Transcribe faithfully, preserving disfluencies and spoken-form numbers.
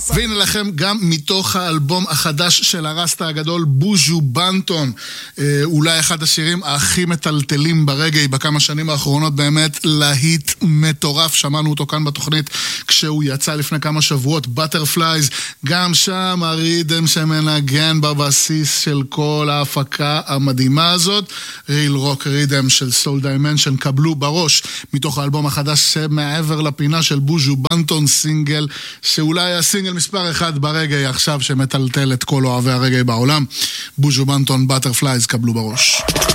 והנה לכם גם מתוך האלבום החדש של הרסטה הגדול, בוז'ו בנטון, אה, אולי אחד השירים הכי מטלטלים ברגעי בכמה שנים האחרונות, באמת להיט מטורף, שמענו אותו כאן בתוכנית כשהוא יצא לפני כמה שבועות, בטרפלייז, גם שם הרידם שמנגן בבסיס של כל ההפקה המדהימה הזאת, ריל רוק רידם של סול דיימנשן, קבלו בראש מתוך האלבום החדש שמעבר לפינה של בוז'ו בנטון, סינגל שאולי הסינגל מספר אחד ברגעי עכשיו שמטלטל את כל אוהבי הרגעי בעולם. בוז'ו בנטון, בטרפלייז, קבלו בראש.